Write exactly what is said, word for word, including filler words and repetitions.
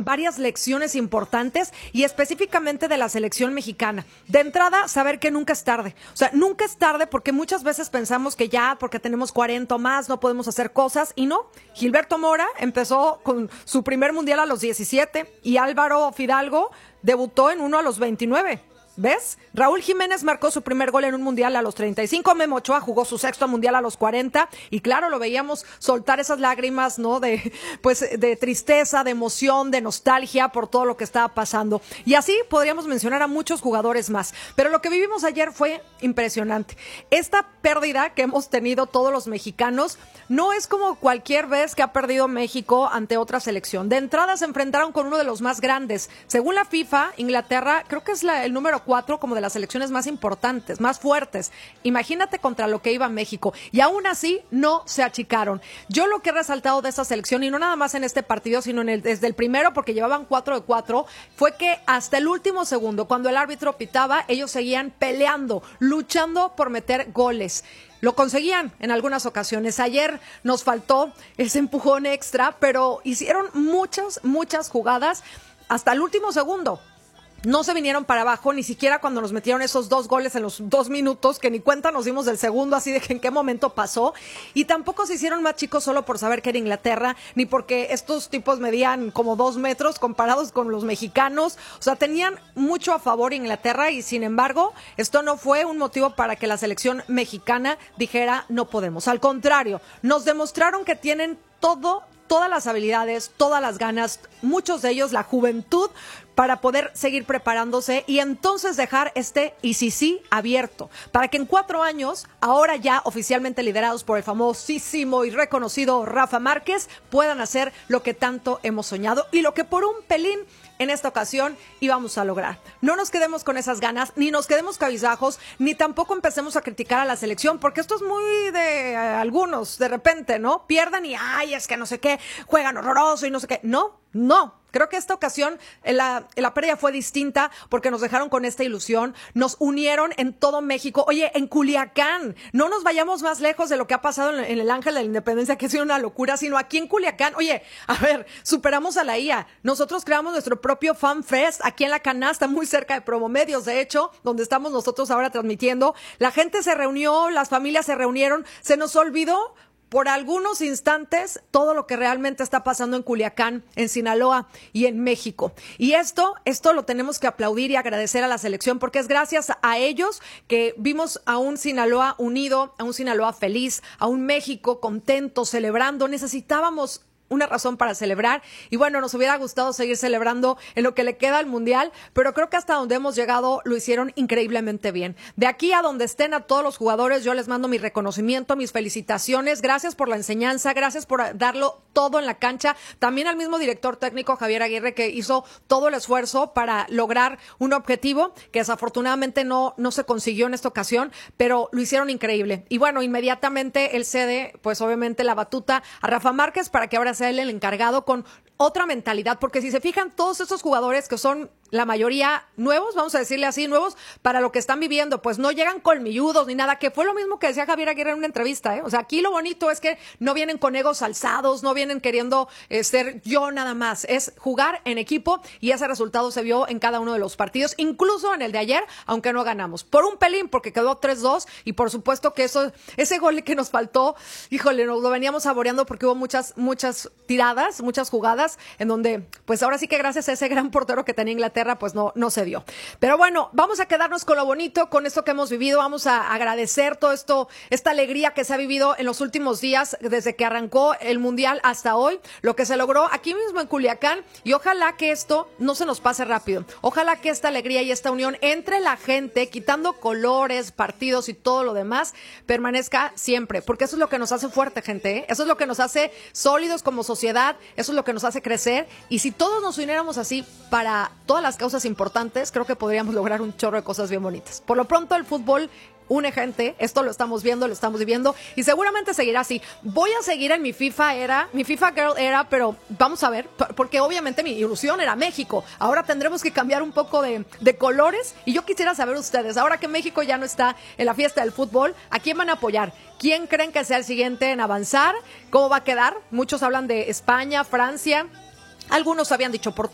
varias lecciones importantes y específicamente de la selección mexicana. De entrada, saber que nunca es tarde. O sea, nunca es tarde porque muchas veces pensamos que ya, porque tenemos cuarenta o más, no podemos hacer cosas. Y no, Gilberto Mora empezó con su primer mundial a los diecisiete y Álvaro Fidalgo debutó en uno a los veintinueve. ¿Ves? Raúl Jiménez marcó su primer gol en un mundial a los treinta y cinco, Memo Ochoa jugó su sexto mundial a los cuarenta y claro, lo veíamos soltar esas lágrimas, ¿no? De, pues, de tristeza, de emoción, de nostalgia por todo lo que estaba pasando. Y así podríamos mencionar a muchos jugadores más. Pero lo que vivimos ayer fue impresionante. Esta pérdida que hemos tenido todos los mexicanos no es como cualquier vez que ha perdido México ante otra selección. De entrada se enfrentaron con uno de los más grandes. Según la FIFA, Inglaterra creo que es la, el número cuatro como de las selecciones más importantes, más fuertes. Imagínate contra lo que iba México. Y aún así no se achicaron. Yo lo que he resaltado de esa selección, y no nada más en este partido, sino en el, desde el primero, porque llevaban cuatro de cuatro, fue que hasta el último segundo, cuando el árbitro pitaba, ellos seguían peleando, luchando por meter goles. Lo conseguían en algunas ocasiones. Ayer nos faltó ese empujón extra, pero hicieron muchas, muchas jugadas hasta el último segundo. No se vinieron para abajo, ni siquiera cuando nos metieron esos dos goles en los dos minutos, que ni cuenta nos dimos del segundo, así de que en qué momento pasó. Y tampoco se hicieron más chicos solo por saber que era Inglaterra, ni porque estos tipos medían como dos metros comparados con los mexicanos. O sea, tenían mucho a favor Inglaterra y sin embargo, esto no fue un motivo para que la selección mexicana dijera no podemos. Al contrario, nos demostraron que tienen todo, todas las habilidades, todas las ganas, muchos de ellos la juventud, para poder seguir preparándose y entonces dejar este y sí sí abierto, para que en cuatro años, ahora ya oficialmente liderados por el famosísimo y reconocido Rafa Márquez, puedan hacer lo que tanto hemos soñado y lo que por un pelín en esta ocasión íbamos a lograr. No nos quedemos con esas ganas, ni nos quedemos cabizbajos, ni tampoco empecemos a criticar a la selección, porque esto es muy de eh, algunos, de repente, ¿no? Pierdan y, ay, es que no sé qué, juegan horroroso y no sé qué. No, no. Creo que esta ocasión la, la pérdida fue distinta porque nos dejaron con esta ilusión, nos unieron en todo México. Oye, en Culiacán, no nos vayamos más lejos de lo que ha pasado en, en el Ángel de la Independencia, que ha sido una locura, sino aquí en Culiacán. Oye, a ver, superamos a la I A. Nosotros creamos nuestro propio Fan Fest aquí en La Canasta, muy cerca de Promomedios, de hecho, donde estamos nosotros ahora transmitiendo. La gente se reunió, las familias se reunieron, se nos olvidó por algunos instantes todo lo que realmente está pasando en Culiacán, en Sinaloa y en México. Y esto, esto lo tenemos que aplaudir y agradecer a la selección porque es gracias a ellos que vimos a un Sinaloa unido, a un Sinaloa feliz, a un México contento, celebrando. Necesitábamos una razón para celebrar y bueno, nos hubiera gustado seguir celebrando en lo que le queda al Mundial, pero creo que hasta donde hemos llegado lo hicieron increíblemente bien. De aquí a donde estén a todos los jugadores, yo les mando mi reconocimiento, mis felicitaciones, gracias por la enseñanza, gracias por darlo todo en la cancha, también al mismo director técnico Javier Aguirre que hizo todo el esfuerzo para lograr un objetivo que desafortunadamente no, no se consiguió en esta ocasión, pero lo hicieron increíble. Y bueno, inmediatamente él cede, pues obviamente la batuta a Rafa Márquez para que ahora sea él el encargado con otra mentalidad, porque si se fijan todos esos jugadores que son la mayoría nuevos, vamos a decirle así, nuevos para lo que están viviendo, pues no llegan colmilludos ni nada, que fue lo mismo que decía Javier Aguirre en una entrevista, ¿eh? O sea, aquí lo bonito es que no vienen con egos alzados, no vienen queriendo eh, ser yo nada más, es jugar en equipo y ese resultado se vio en cada uno de los partidos, incluso en el de ayer, aunque no ganamos, por un pelín, porque quedó tres dos y por supuesto que eso, ese gol que nos faltó, híjole, nos lo veníamos saboreando porque hubo muchas, muchas tiradas, muchas jugadas en donde, pues ahora sí que gracias a ese gran portero que tenía Inglaterra, pues no, no se dio. Pero bueno, vamos a quedarnos con lo bonito, con esto que hemos vivido, vamos a agradecer todo esto, esta alegría que se ha vivido en los últimos días, desde que arrancó el Mundial hasta hoy, lo que se logró aquí mismo en Culiacán, y ojalá que esto no se nos pase rápido, ojalá que esta alegría y esta unión entre la gente, quitando colores, partidos y todo lo demás, permanezca siempre, porque eso es lo que nos hace fuerte, gente, ¿eh? Eso es lo que nos hace sólidos como sociedad, eso es lo que nos hace crecer, y si todos nos uniéramos así para todas las causas importantes, creo que podríamos lograr un chorro de cosas bien bonitas. Por lo pronto, el fútbol une gente, esto lo estamos viendo, lo estamos viviendo y seguramente seguirá así. Voy a seguir en mi FIFA era, mi FIFA Girl era, pero vamos a ver, porque obviamente mi ilusión era México. Ahora tendremos que cambiar un poco de, de colores y yo quisiera saber ustedes, ahora que México ya no está en la fiesta del fútbol, ¿a quién van a apoyar? ¿Quién creen que sea el siguiente en avanzar? ¿Cómo va a quedar? Muchos hablan de España, Francia. Algunos habían dicho Portugal.